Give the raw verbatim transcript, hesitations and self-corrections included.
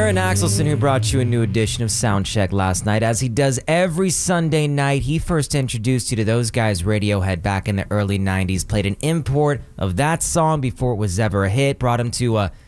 Aaron Axelson, who brought you a new edition of Soundcheck last night. As he does every Sunday night, he first introduced you to those guys, Radiohead, back in the early nineties, played an import of that song before it was ever a hit, brought him to a